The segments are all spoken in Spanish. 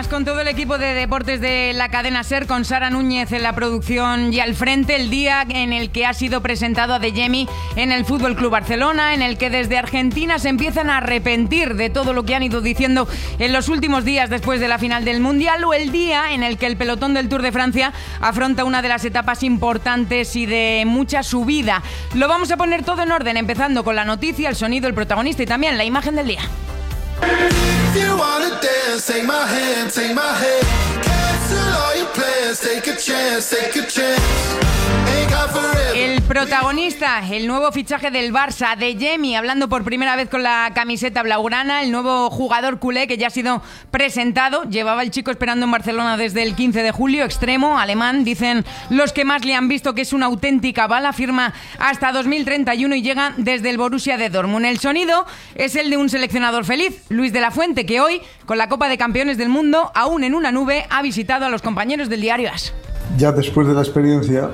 días con todo el equipo de deportes de la cadena SER, con Sara Núñez en la producción y al frente, el día en el que ha sido presentado Adeyemi en el Fútbol Club Barcelona, en el que desde Argentina se empiezan a arrepentir de todo lo que han ido diciendo en los últimos días después de la final del Mundial, o el día en el que el pelotón del Tour de Francia afronta una de las etapas importantes y de mucha subida. Lo vamos a poner todo en orden, empezando con la noticia, el sonido, el protagonista y también la imagen del día. El protagonista, el nuevo fichaje del Barça, Adeyemi, hablando por primera vez con la camiseta blaugrana, el nuevo jugador culé que ya ha sido presentado. Llevaba el chico esperando en Barcelona desde el 15 de julio, extremo, alemán, dicen los que más le han visto que es una auténtica bala, firma hasta 2031 y llega desde el Borussia de Dortmund. El sonido es el de un seleccionador feliz, Luis de la Fuente, que hoy, con la Copa de Campeones del Mundo, aún en una nube, ha visitado a los compañeros del diario AS. Ya después de la experiencia,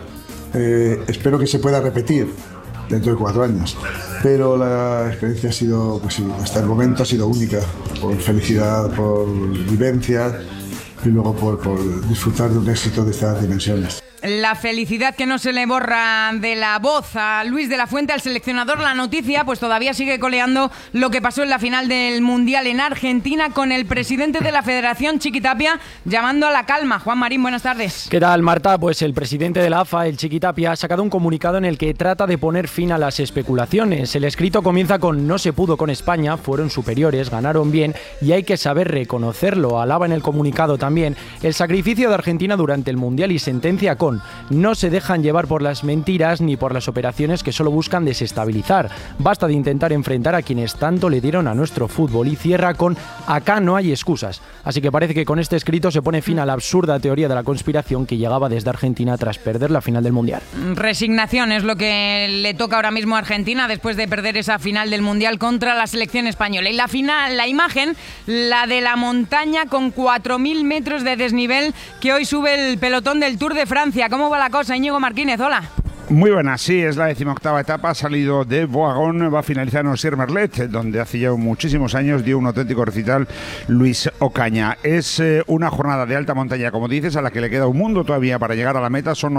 espero que se pueda repetir dentro de 4 años, pero la experiencia ha sido, pues sí, hasta el momento ha sido única, por felicidad, por vivencias y luego por disfrutar de un éxito de estas dimensiones. La felicidad que no se le borra de la voz a Luis de la Fuente, al seleccionador. La noticia pues todavía sigue coleando lo que pasó en la final del Mundial en Argentina, con el presidente de la Federación, Chiqui Tapia, llamando a la calma. Juan Marín, buenas tardes. ¿Qué tal, Marta? Pues el presidente de la AFA, el Chiqui Tapia, ha sacado un comunicado en el que trata de poner fin a las especulaciones. El escrito comienza con: no se pudo con España, fueron superiores, ganaron bien y hay que saber reconocerlo. Alaba en el comunicado también el sacrificio de Argentina durante el Mundial y sentencia con: no se dejan llevar por las mentiras ni por las operaciones que solo buscan desestabilizar. Basta de intentar enfrentar a quienes tanto le dieron a nuestro fútbol. Y cierra con: acá no hay excusas. Así que parece que con este escrito se pone fin a la absurda teoría de la conspiración que llegaba desde Argentina tras perder la final del Mundial. Resignación es lo que le toca ahora mismo a Argentina después de perder esa final del Mundial contra la selección española. Y la imagen, la de la montaña con 4.000 metros de desnivel que hoy sube el pelotón del Tour de Francia. ¿Cómo va la cosa, Íñigo Martínez? Hola. Muy buena, sí, es la 18ª etapa, ha salido de Boagón, va a finalizar en Ossier-Merlet, donde hace ya muchísimos años dio un auténtico recital Luis Ocaña. Es una jornada de alta montaña, como dices, a la que le queda un mundo todavía para llegar a la meta. Son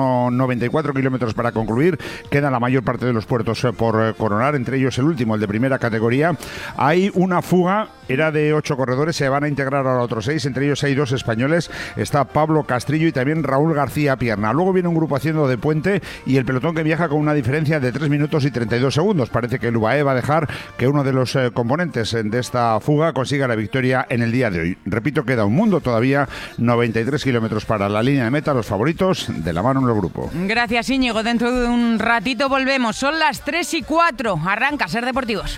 94 kilómetros para concluir, queda la mayor parte de los puertos por coronar, entre ellos el último, el de primera categoría. Hay una fuga, era de 8 corredores, se van a integrar ahora otros 6, entre ellos hay 2 españoles, está Pablo Castrillo y también Raúl García Pierna. Luego viene un grupo haciendo de puente y el pelotón que viaja con una diferencia de 3 minutos y 32 segundos. Parece que el UAE va a dejar que uno de los componentes de esta fuga consiga la victoria en el día de hoy. Repito, queda un mundo todavía, 93 kilómetros para la línea de meta, los favoritos de la mano en el grupo. Gracias, Íñigo. Dentro de un ratito volvemos. Son las 3:04. Arranca Ser Deportivos.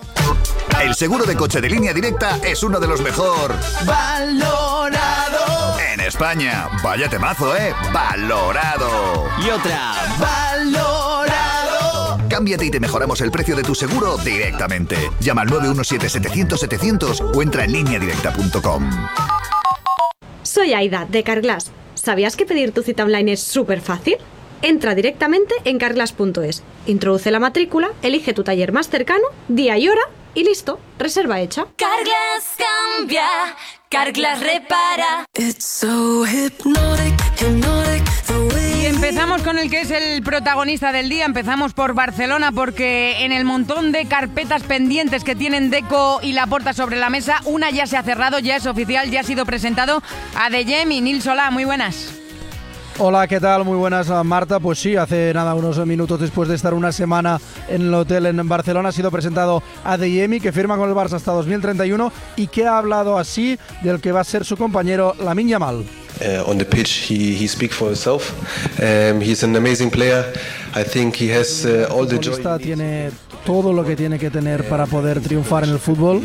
El seguro de coche de Línea Directa es uno de los mejor valorado en España. Vaya temazo, ¿eh? Valorado. Y otra, valorado. Cámbiate y te mejoramos el precio de tu seguro directamente. Llama al 917-700-700 o entra en lineadirecta.com. Soy Aida, de Carglass. ¿Sabías que pedir tu cita online es súper fácil? Entra directamente en carglass.es, introduce la matrícula, elige tu taller más cercano, día y hora y listo, reserva hecha. Carglass cambia, Carglass repara. Y empezamos con el que es el protagonista del día. Empezamos por Barcelona, porque en el montón de carpetas pendientes que tienen Deco y Laporta sobre la mesa, una ya se ha cerrado, ya es oficial, ya ha sido presentado. Adeyemi, Nil Solá, muy buenas. Hola, ¿qué tal? Muy buenas, Marta. Pues sí, hace nada, unos minutos después de estar una semana en el hotel en Barcelona, ha sido presentado Adeyemi, que firma con el Barça hasta 2031 y que ha hablado así del que va a ser su compañero Lamine Yamal. On the pitch, he speaks for himself. He's an amazing player. I think he has all the joy. Tiene todo lo que tiene que tener para poder triunfar en el fútbol.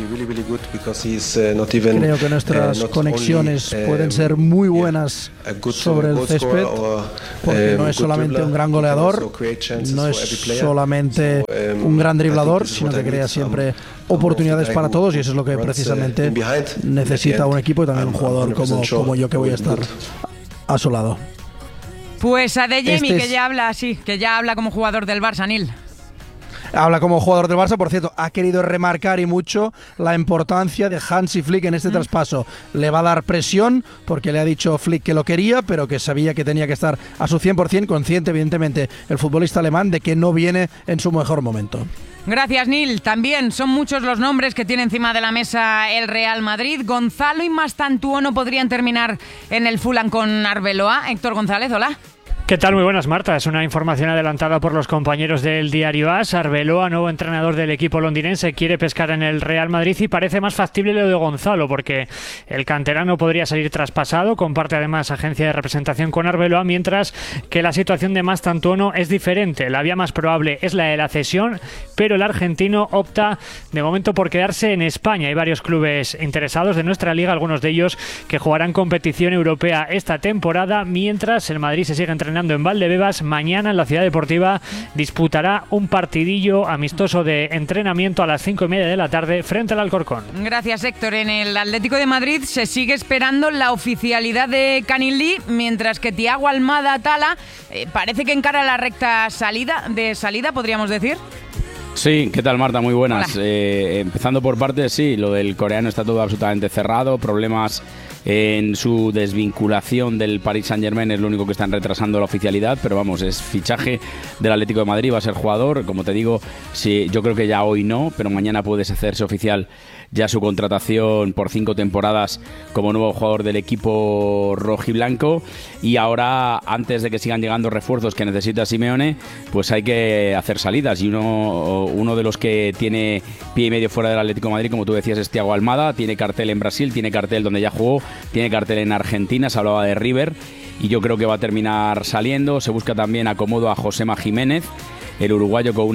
Creo que nuestras conexiones pueden ser muy buenas sobre el césped, porque no es solamente un gran goleador, no es solamente un gran driblador, sino que crea siempre oportunidades para todos, y eso es lo que precisamente necesita un equipo y también un jugador como yo, que voy a estar a su lado. Pues Adeyemi, que ya habla como jugador del Barça, Nil. Habla como jugador del Barça, por cierto, ha querido remarcar y mucho la importancia de Hansi Flick en este traspaso. Le va a dar presión porque le ha dicho Flick que lo quería, pero que sabía que tenía que estar a su 100%, consciente evidentemente el futbolista alemán de que no viene en su mejor momento. Gracias, Neil. También son muchos los nombres que tiene encima de la mesa el Real Madrid. Gonzalo y Mastantuono podrían terminar en el Fulham con Arbeloa. Héctor González, hola. ¿Qué tal? Muy buenas, Marta. Es una información adelantada por los compañeros del diario AS. Arbeloa, nuevo entrenador del equipo londinense, quiere pescar en el Real Madrid y parece más factible lo de Gonzalo, porque el canterano podría salir traspasado, comparte además agencia de representación con Arbeloa, mientras que la situación de Mastantuono es diferente. La vía más probable es la de la cesión, pero el argentino opta de momento por quedarse en España. Hay varios clubes interesados de nuestra liga, algunos de ellos que jugarán competición europea esta temporada, mientras el Madrid se sigue entrenando en Valdebebas. Mañana en la Ciudad Deportiva disputará un partidillo amistoso de entrenamiento a las 5:30 de la tarde frente al Alcorcón. Gracias, Héctor. En el Atlético de Madrid se sigue esperando la oficialidad de Canilí, mientras que Thiago Almada Tala parece que encara la recta salida, podríamos decir. Sí, ¿qué tal, Marta? Muy buenas. Empezando por partes, sí, lo del coreano está todo absolutamente cerrado, problemas en su desvinculación del Paris Saint-Germain es lo único que están retrasando la oficialidad, pero vamos, es fichaje del Atlético de Madrid, va a ser jugador, como te digo, sí, yo creo que ya hoy no, pero mañana puede hacerse oficial ya su contratación por 5 temporadas como nuevo jugador del equipo rojiblanco. Y ahora, antes de que sigan llegando refuerzos que necesita Simeone, pues hay que hacer salidas, y uno de los que tiene pie y medio fuera del Atlético de Madrid, como tú decías, es Thiago Almada. Tiene cartel en Brasil, tiene cartel donde ya jugó, tiene cartel en Argentina, se hablaba de River y yo creo que va a terminar saliendo. Se busca también acomodo a Josema Jiménez, el uruguayo, con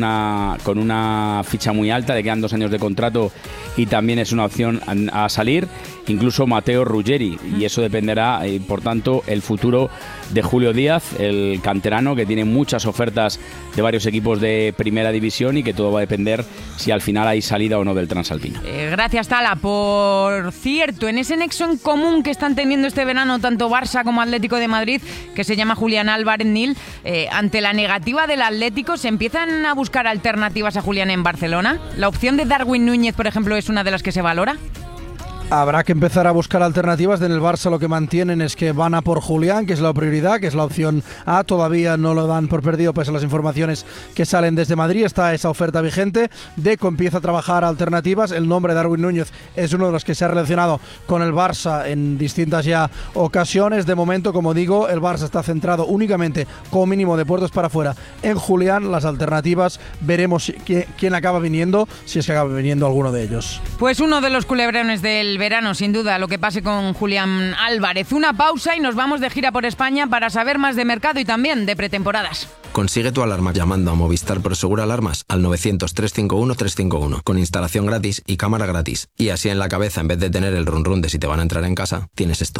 una ficha muy alta, le quedan 2 años de contrato y también es una opción a salir. Incluso Mateo Ruggeri, y eso dependerá, por tanto, el futuro de Julio Díaz, el canterano, que tiene muchas ofertas de varios equipos de primera división y que todo va a depender si al final hay salida o no del transalpino. Gracias, Tala. Por cierto, en ese nexo en común que están teniendo este verano tanto Barça como Atlético de Madrid, que se llama Julián Álvarez, Nil, ante la negativa del Atlético, ¿se empiezan a buscar alternativas a Julián en Barcelona? ¿La opción de Darwin Núñez, por ejemplo, es una de las que se valora? Habrá que empezar a buscar alternativas. En el Barça lo que mantienen es que van a por Julián, que es la prioridad, que es la opción A. Todavía no lo dan por perdido pese a las informaciones que salen desde Madrid. Está esa oferta vigente. Deco empieza a trabajar alternativas. El nombre de Darwin Núñez es uno de los que se ha relacionado con el Barça en distintas ya ocasiones. De momento, como digo, el Barça está centrado únicamente, como mínimo de puertas para afuera, en Julián. Las alternativas, veremos quién acaba viniendo, si es que acaba viniendo alguno de ellos. Pues uno de los culebrones del verano, sin duda, lo que pase con Julián Álvarez. Una pausa y nos vamos de gira por España para saber más de mercado y también de pretemporadas. Consigue tu alarma llamando a Movistar Prosegur Alarmas al 900-351-351 con instalación gratis y cámara gratis. Y así en la cabeza, en vez de tener el run run de si te van a entrar en casa, tienes esto.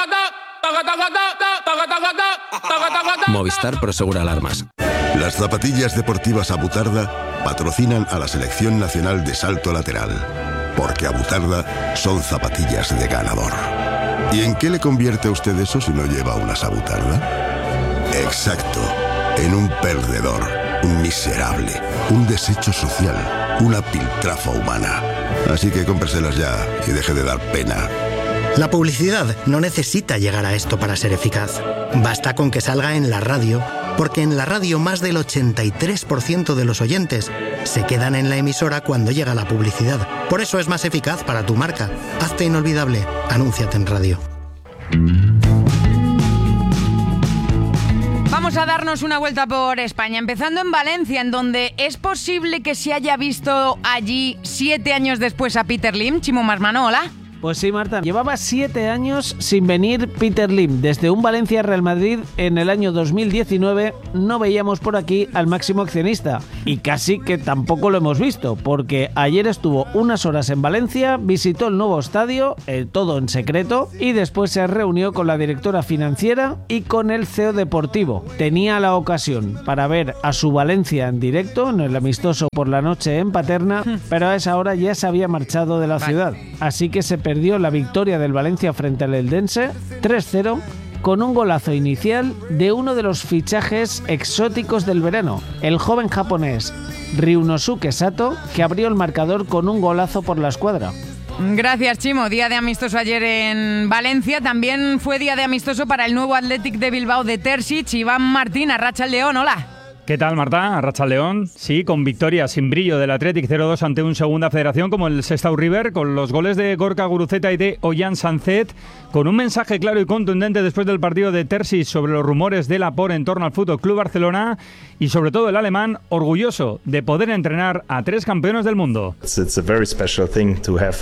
Movistar Prosegur Alarmas. Las zapatillas deportivas Abutarda patrocinan a la Selección Nacional de Salto Lateral, porque Abutarda son zapatillas de ganador. ¿Y en qué le convierte a usted eso si no lleva unas Abutarda? Exacto, en un perdedor, un miserable, un desecho social, una piltrafa humana. Así que cómpreselas ya y deje de dar pena. La publicidad no necesita llegar a esto para ser eficaz. Basta con que salga en la radio, porque en la radio más del 83% de los oyentes se quedan en la emisora cuando llega la publicidad. Por eso es más eficaz para tu marca. Hazte inolvidable. Anúnciate en radio. Vamos a darnos una vuelta por España, empezando en Valencia, en donde es posible que se haya visto allí 7 años después a Peter Lim. Chimo Masmano, hola. Pues sí, Marta. Llevaba 7 años sin venir Peter Lim. Desde un Valencia-Real Madrid en el año 2019 no veíamos por aquí al máximo accionista. Y casi que tampoco lo hemos visto, porque ayer estuvo unas horas en Valencia, visitó el nuevo estadio, todo en secreto, y después se reunió con la directora financiera y con el CEO deportivo. Tenía la ocasión para ver a su Valencia en directo, en el amistoso por la noche en Paterna, pero a esa hora ya se había marchado de la ciudad. Así que se perdió la victoria del Valencia frente al Eldense 3-0 con un golazo inicial de uno de los fichajes exóticos del verano, el joven japonés Ryunosuke Sato, que abrió el marcador con un golazo por la escuadra. Gracias, Chimo. Día de amistoso ayer en Valencia. También fue día de amistoso para el nuevo Athletic de Bilbao de Terzic. Iván Martín, Arratsaldeon, hola. ¿Qué tal, Marta? Arratsaldeon. Sí, con victoria sin brillo del Athletic 0-2 ante un segunda federación como el Sestao River, con los goles de Gorka Guruceta y de Ollán Sanzet, con un mensaje claro y contundente después del partido de Terzic sobre los rumores de Laporte en torno al FC Barcelona, y sobre todo el alemán orgulloso de poder entrenar a 3 campeones del mundo. It's a very special thing to have,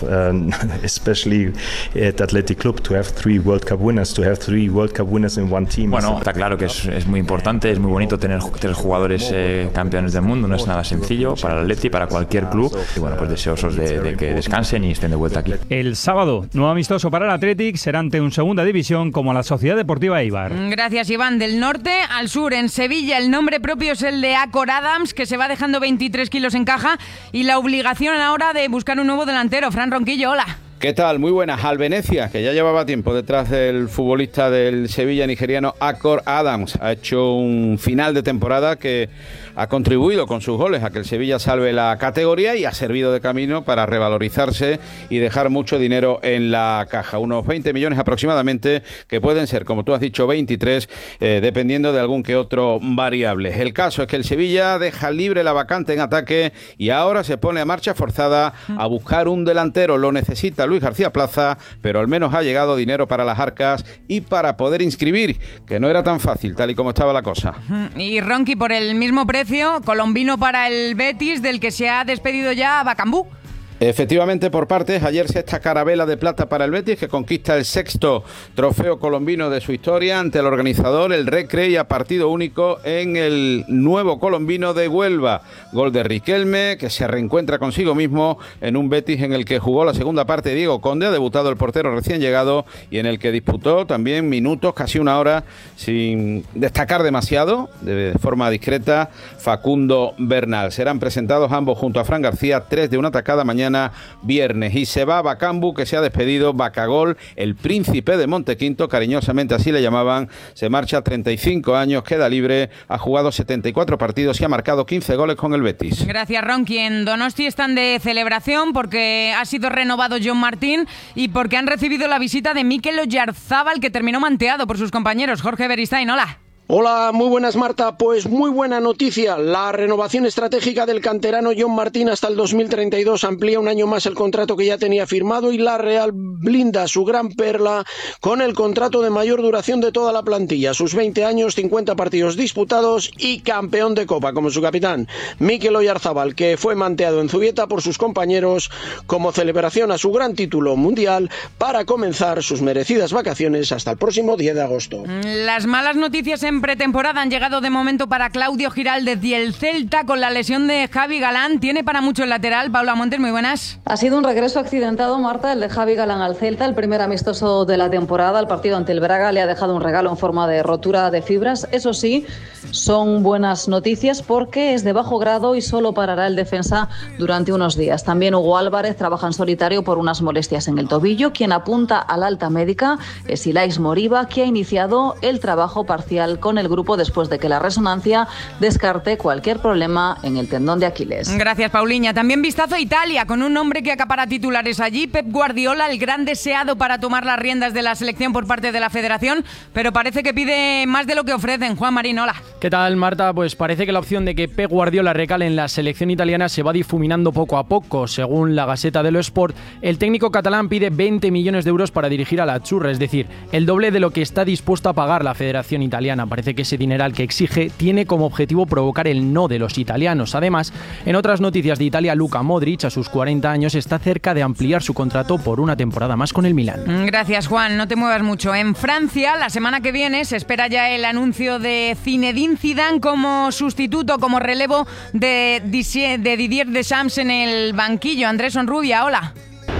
especially at Athletic Club, to have 3 World Cup winners, to have 3 World Cup winners in one team. Bueno, está claro que es muy importante, es muy bonito tener 3 jugadores campeones del mundo, no es nada sencillo para el Atleti, para cualquier club, y bueno, pues deseosos de que descansen y estén de vuelta aquí. El sábado, nuevo amistoso para el Athletic, será ante un segunda división como la Sociedad Deportiva Eibar. Gracias, Iván. Del norte al sur, en Sevilla, el nombre propio es el de Acor Adams, que se va dejando 23 kilos en caja, y la obligación ahora de buscar un nuevo delantero. Fran Ronquillo, hola. ¿Qué tal? Muy buenas. Al Venecia, que ya llevaba tiempo detrás del futbolista del Sevilla nigeriano Acor Adams. Ha hecho un final de temporada que ha contribuido con sus goles a que el Sevilla salve la categoría y ha servido de camino para revalorizarse y dejar mucho dinero en la caja. Unos 20 millones aproximadamente, que pueden ser, como tú has dicho, 23, dependiendo de algún que otro variable. El caso es que el Sevilla deja libre la vacante en ataque y ahora se pone a marcha forzada a buscar un delantero. Lo necesita Luis García Plaza, pero al menos ha llegado dinero para las arcas y para poder inscribir, que no era tan fácil, tal y como estaba la cosa. Y Ronqui, por el mismo precio, colombino para el Betis, del que se ha despedido ya Bakambu. Efectivamente, por partes, ayer sexta carabela de plata para el Betis, que conquista el 6º trofeo colombino de su historia ante el organizador, el Recre, y a partido único en el nuevo colombino de Huelva. Gol de Riquelme, que se reencuentra consigo mismo en un Betis en el que jugó la segunda parte Diego Conde, ha debutado el portero recién llegado, y en el que disputó también minutos, casi una hora, sin destacar demasiado, de forma discreta, Facundo Bernal. Serán presentados ambos junto a Fran García, 3 de una tacada mañana viernes. Y se va Bakambu, que se ha despedido. Bacagol, el príncipe de Montequinto, cariñosamente así le llamaban, se marcha a 35 años, queda libre, ha jugado 74 partidos y ha marcado 15 goles con el Betis. Gracias, Ronqui. En Donosti están de celebración porque ha sido renovado John Martín y porque han recibido la visita de Mikel Oyarzábal, que terminó manteado por sus compañeros. Jorge Beristain, hola. Hola, muy buenas, Marta. Pues muy buena noticia. La renovación estratégica del canterano John Martín hasta el 2032 amplía un año más el contrato que ya tenía firmado, y la Real blinda su gran perla con el contrato de mayor duración de toda la plantilla. Sus 20 años, 50 partidos disputados y campeón de Copa como su capitán, Mikel Oyarzábal, que fue manteado en Zubieta por sus compañeros como celebración a su gran título mundial para comenzar sus merecidas vacaciones hasta el próximo 10 de agosto. Las malas noticias en pretemporada han llegado de momento para Claudio Giraldez y el Celta con la lesión de Javi Galán. Tiene para mucho el lateral. Paula Montes, muy buenas. Ha sido un regreso accidentado, Marta, el de Javi Galán al Celta, el primer amistoso de la temporada. El partido ante el Braga le ha dejado un regalo en forma de rotura de fibras. Eso sí, son buenas noticias porque es de bajo grado y solo parará el defensa durante unos días. También Hugo Álvarez trabaja en solitario por unas molestias en el tobillo. Quien apunta al alta médica es Ilais Moriba, que ha iniciado el trabajo parcial con el grupo después de que la resonancia descarte cualquier problema en el tendón de Aquiles. Gracias, Pauliña. También vistazo a Italia, con un hombre que acapara titulares allí, Pep Guardiola, el gran deseado para tomar las riendas de la selección por parte de la federación, pero parece que pide más de lo que ofrecen. Juan Marín, hola. ¿Qué tal, Marta? Pues parece que la opción de que Pep Guardiola recale en la selección italiana se va difuminando poco a poco. Según la Gaceta dello Sport, el técnico catalán pide 20 millones de euros para dirigir a la Azzurra, es decir, el doble de lo que está dispuesto a pagar la federación italiana. Parece que ese dineral que exige tiene como objetivo provocar el no de los italianos. Además, en otras noticias de Italia, Luka Modric, a sus 40 años, está cerca de ampliar su contrato por una temporada más con el Milán. Gracias, Juan. No te muevas mucho. En Francia, la semana que viene, se espera ya el anuncio de Zinedine Zidane como sustituto, como relevo de Didier Deschamps en el banquillo. Andrés Onrubia, hola.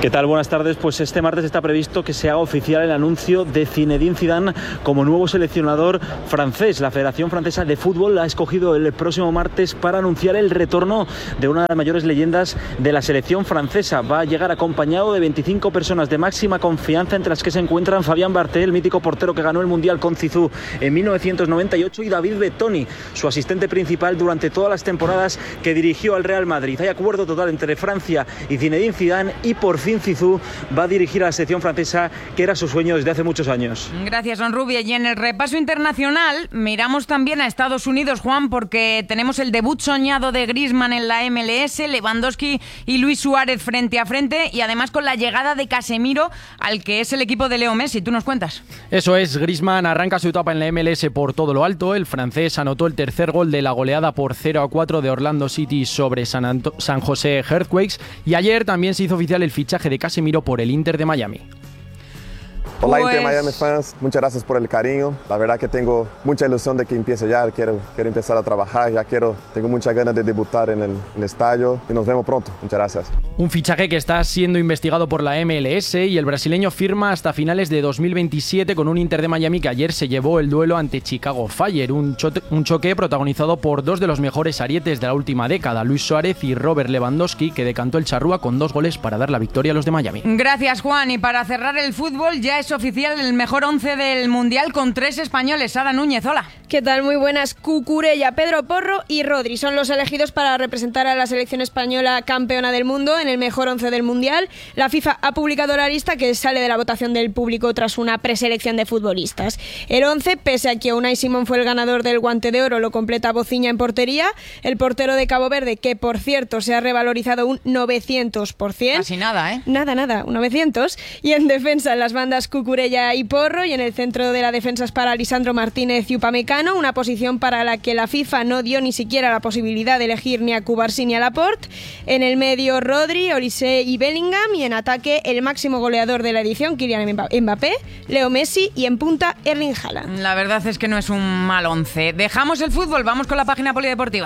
¿Qué tal? Buenas tardes. Pues este martes está previsto que se haga oficial el anuncio de Zinedine Zidane como nuevo seleccionador francés. La Federación Francesa de Fútbol la ha escogido el próximo martes para anunciar el retorno de una de las mayores leyendas de la selección francesa. Va a llegar acompañado de 25 personas de máxima confianza, entre las que se encuentran Fabien Barthez, el mítico portero que ganó el Mundial con Zizou en 1998, y David Bettoni, su asistente principal durante todas las temporadas que dirigió al Real Madrid. Hay acuerdo total entre Francia y Zinedine Zidane, y por fin Zizou va a dirigir a la selección francesa, que era su sueño desde hace muchos años. Gracias, Don Rubio. Y en el repaso internacional miramos también a Estados Unidos, Juan, porque tenemos el debut soñado de Griezmann en la MLS, Lewandowski y Luis Suárez frente a frente, y además con la llegada de Casemiro al que es el equipo de Leo Messi. ¿Tú nos cuentas? Eso es, Griezmann arranca su etapa en la MLS por todo lo alto. El francés anotó el tercer gol de la goleada por 0-4 de Orlando City sobre San José Earthquakes, y ayer también se hizo oficial el fichaje de Casemiro por el Inter de Miami. Hola Inter Miami fans, muchas gracias por el cariño. La verdad que tengo mucha ilusión de que empiece ya, quiero empezar a trabajar, tengo muchas ganas de debutar en el estadio y nos vemos pronto. Muchas gracias. Un fichaje que está siendo investigado por la MLS, y el brasileño firma hasta finales de 2027 con un Inter de Miami que ayer se llevó el duelo ante Chicago Fire, un choque protagonizado por dos de los mejores arietes de la última década, Luis Suárez y Robert Lewandowski, que decantó el charrúa con 2 goles para dar la victoria a los de Miami. Gracias, Juan. Y para cerrar el fútbol, ya es oficial el mejor 11 del Mundial con 3 españoles. Sara Núñez, hola. ¿Qué tal? Muy buenas. Cucurella, Pedro Porro y Rodri son los elegidos para representar a la selección española campeona del mundo en el mejor 11 del Mundial. La FIFA ha publicado la lista, que sale de la votación del público tras una preselección de futbolistas. El 11, pese a que Unai Simón fue el ganador del Guante de Oro, lo completa Bociña en portería, el portero de Cabo Verde, que por cierto se ha revalorizado un 900%. Casi nada, ¿eh? Nada, un 900. Y en defensa, en las bandas Cucurella y Porro, y en el centro de la defensa es para Lisandro Martínez y Upamecano, una posición para la que la FIFA no dio ni siquiera la posibilidad de elegir ni a Cubarsí ni a Laporte. En el medio, Rodri, Olise y Bellingham, y en ataque el máximo goleador de la edición, Kylian Mbappé, Leo Messi, y en punta Erling Haaland. La verdad es que no es un mal 11. Dejamos el fútbol, vamos con la página polideportiva.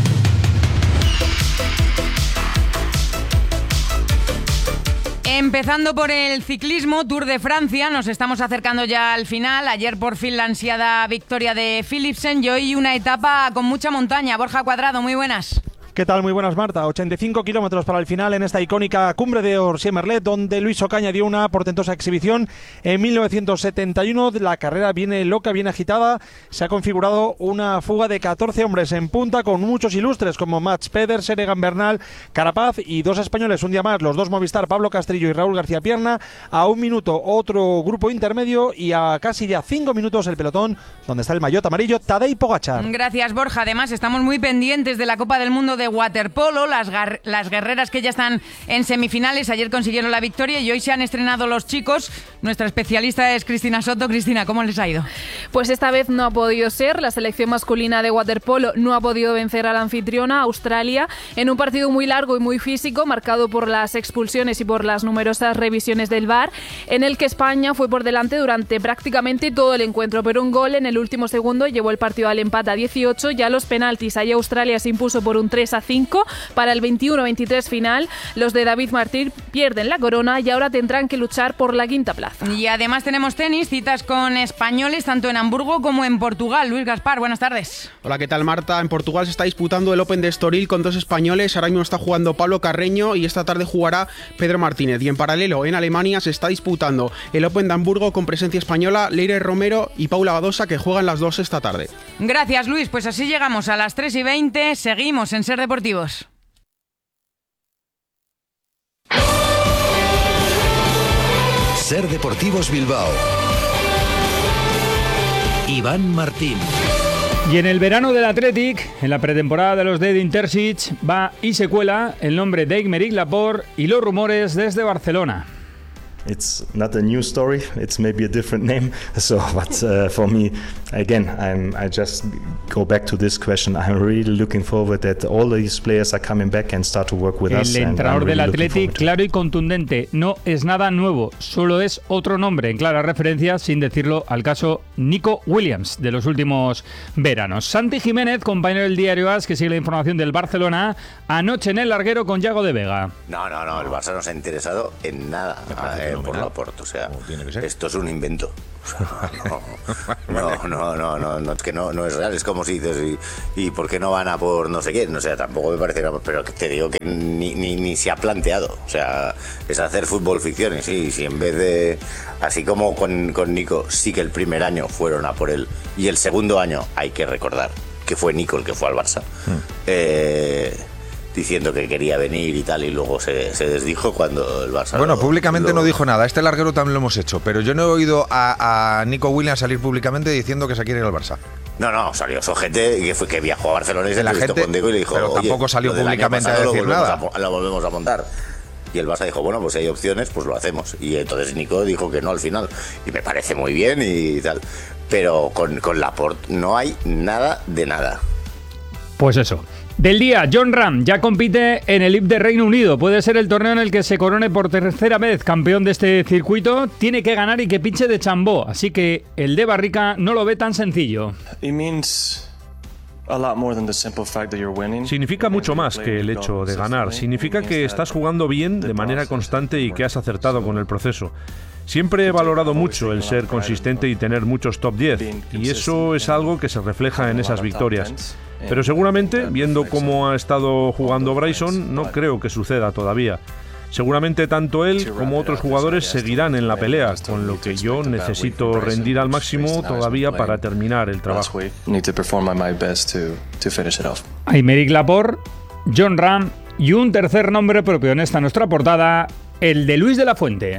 Empezando por el ciclismo, Tour de Francia, nos estamos acercando ya al final. Ayer por fin la ansiada victoria de Philipsen, y hoy una etapa con mucha montaña. Borja Cuadrado, muy buenas. ¿Qué tal? Muy buenas, Marta. 85 kilómetros para el final en esta icónica cumbre de Orsier-Merlet, donde Luis Ocaña dio una portentosa exhibición en 1971. La carrera viene loca, bien agitada. Se ha configurado una fuga de 14 hombres en punta, con muchos ilustres como Mats Pedersen, Egan Bernal, Carapaz, y 2 españoles un día más, los 2 Movistar, Pablo Castrillo y Raúl García Pierna. A 1 minuto otro grupo intermedio, y a casi ya 5 minutos el pelotón, donde está el maillot amarillo, Tadej Pogačar. Gracias, Borja. Además, estamos muy pendientes de la Copa del Mundo de waterpolo, las guerreras que ya están en semifinales. Ayer consiguieron la victoria y hoy se han estrenado los chicos. Nuestra especialista es Cristina Soto. Cristina, ¿cómo les ha ido? Pues esta vez no ha podido ser. La selección masculina de waterpolo no ha podido vencer a la anfitriona, Australia, en un partido muy largo y muy físico, marcado por las expulsiones y por las numerosas revisiones del VAR, en el que España fue por delante durante prácticamente todo el encuentro, pero un gol en el último segundo llevó el partido al empate a 18. Ya los penaltis, ahí Australia se impuso por un 3-5. Para el 21-23 final, los de David Martín pierden la corona y ahora tendrán que luchar por la quinta plaza. Y además tenemos tenis, citas con españoles tanto en Hamburgo como en Portugal. Luis Gaspar, buenas tardes. Hola, ¿qué tal, Marta? En Portugal se está disputando el Open de Estoril con 2 españoles. Ahora mismo está jugando Pablo Carreño y esta tarde jugará Pedro Martínez. Y en paralelo, en Alemania se está disputando el Open de Hamburgo con presencia española, Leire Romero y Paula Badosa, que juegan las 2 esta tarde. Gracias, Luis. Pues así llegamos a las 3:20. Seguimos en Ser Deportivos. Ser Deportivos Bilbao. Iván Martín. Y en el verano del Athletic, en la pretemporada de los de Edin Terzic, va y se cuela el nombre de Aymeric Laporte y los rumores desde Barcelona. It's not a new story. It's maybe a different name. So, but for me, again, I just go back to this question. I'm really looking forward that all these players are coming back and start to work with us. El entrenador del Athletic, claro y contundente, no es nada nuevo, solo es otro nombre, en clara referencia, sin decirlo, al caso Nico Williams de los últimos veranos. Santi Jiménez, compañero del diario AS, que sigue la información del Barcelona, anoche en el larguero con Yago de Vega. No, el Barça no se ha interesado en nada por Laporte, o sea, esto es un invento. No, es que no es real, es como si dices, ¿y por qué no van a por no sé quién? O sea, tampoco me parece, pero te digo que ni se ha planteado, o sea, es hacer fútbol ficción, y sí, si en vez de, así como con Nico, sí que el primer año fueron a por él, y el segundo año, hay que recordar, que fue Nico el que fue al Barça, diciendo que quería venir y tal, y luego se desdijo cuando el Barça... Bueno, públicamente no dijo nada. Este larguero también lo hemos hecho, pero yo no he oído a Nico Williams salir públicamente diciendo que se quiere ir al Barça. No, salió su gente que viajó a Barcelona y se entrevistó con Deco y le dijo... Pero tampoco salió públicamente a decir nada. Lo volvemos a montar. Y el Barça dijo, bueno, pues si hay opciones, pues lo hacemos. Y entonces Nico dijo que no al final. Y me parece muy bien y tal. Pero con Laporte no hay nada de nada. Pues eso. Del día, Jon Rahm ya compite en el IP de Reino Unido. Puede ser el torneo en el que se corone por tercera vez campeón de este circuito. Tiene que ganar y que pinche de Chambó. Así que el de Barrica no lo ve tan sencillo. Significa mucho más que el hecho de ganar. Significa que estás jugando bien de manera constante y que has acertado con el proceso. Siempre he valorado mucho el ser consistente y tener muchos top 10, y eso es algo que se refleja en esas victorias. Pero seguramente, viendo cómo ha estado jugando Bryson, no creo que suceda todavía. Seguramente tanto él como otros jugadores seguirán en la pelea, con lo que yo necesito rendir al máximo todavía para terminar el trabajo. Aymeric Laporte, Jon Rahm y un tercer nombre propio en esta nuestra portada, el de Luis de la Fuente.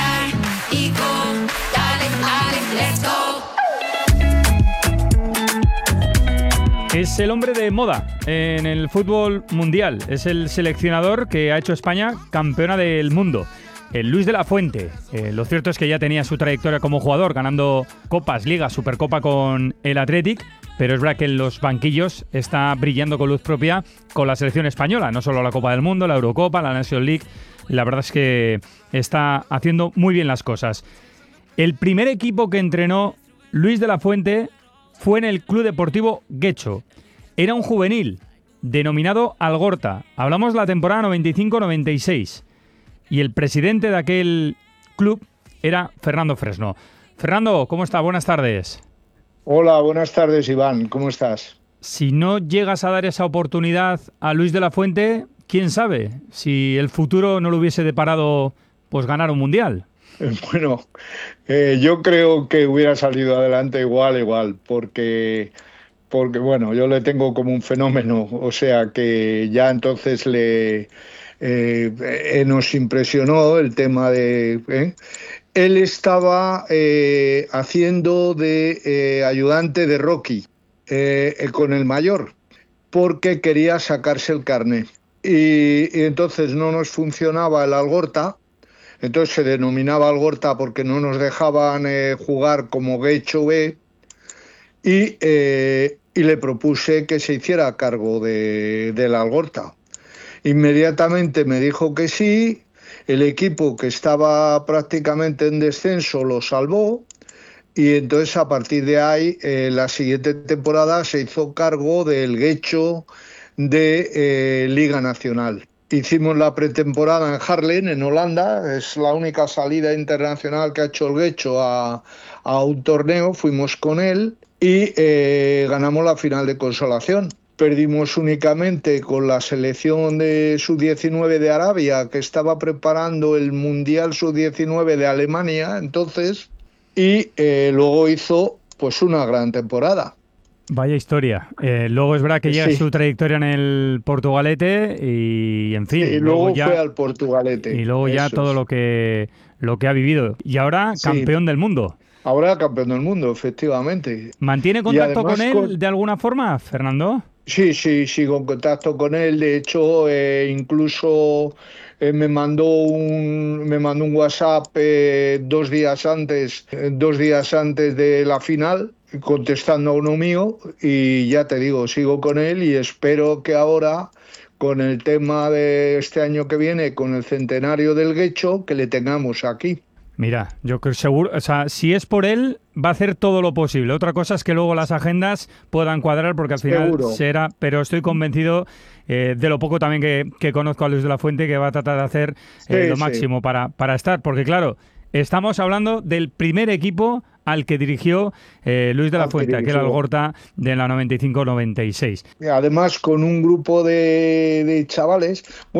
Es el hombre de moda en el fútbol mundial. Es el seleccionador que ha hecho España campeona del mundo. El Luis de la Fuente. Lo cierto es que ya tenía su trayectoria como jugador, ganando copas, ligas, Supercopa con el Athletic. Pero es verdad que en los banquillos está brillando con luz propia con la selección española. No solo la Copa del Mundo, la Eurocopa, la Nations League. La verdad es que está haciendo muy bien las cosas. El primer equipo que entrenó Luis de la Fuente fue en el Club Deportivo Guecho. Era un juvenil denominado Algorta. Hablamos de la temporada 95-96. Y el presidente de aquel club era Fernando Fresno. Fernando, ¿cómo está? Buenas tardes. Hola, buenas tardes, Iván. ¿Cómo estás? Si no llegas a dar esa oportunidad a Luis de la Fuente, quién sabe si el futuro no le hubiese deparado pues ganar un mundial. Bueno, yo creo que hubiera salido adelante igual, porque bueno, yo le tengo como un fenómeno, o sea que ya entonces nos impresionó el tema de... Él estaba haciendo de ayudante de Rocky con el mayor, porque quería sacarse el carné. Y entonces no nos funcionaba el Algorta. Entonces se denominaba Algorta porque no nos dejaban jugar como Guecho B, y le propuse que se hiciera cargo del Algorta. Inmediatamente me dijo que sí, el equipo que estaba prácticamente en descenso lo salvó, y entonces a partir de ahí la siguiente temporada se hizo cargo del Guecho de Liga Nacional. Hicimos la pretemporada en Haarlem, en Holanda. Es la única salida internacional que ha hecho el Guecho a un torneo. Fuimos con él y ganamos la final de consolación. Perdimos únicamente con la selección de sub-19 de Arabia, que estaba preparando el Mundial sub-19 de Alemania entonces, y luego hizo pues una gran temporada. Vaya historia. Luego es verdad que llega su trayectoria en el Portugalete y, en fin... Y luego ya, fue al Portugalete. Y luego ya todo lo que ha vivido. Y ahora campeón del mundo. Ahora campeón del mundo, efectivamente. ¿Mantiene contacto con él de alguna forma, Fernando? Sí, sigo en contacto con él. De hecho, incluso me mandó un WhatsApp 2 días antes de la final, contestando a uno mío, y ya te digo, sigo con él y espero que ahora, con el tema de este año que viene, con el centenario del Guecho, que le tengamos aquí. Mira, yo creo seguro, o sea, si es por él, va a hacer todo lo posible. Otra cosa es que luego las agendas puedan cuadrar, porque al final será, pero estoy convencido de lo poco también que conozco a Luis de la Fuente, que va a tratar de hacer lo máximo para estar, porque claro, estamos hablando del primer equipo al que dirigió Luis de la Fuente, aquel Algorta de la 95-96. Además, con un grupo de chavales.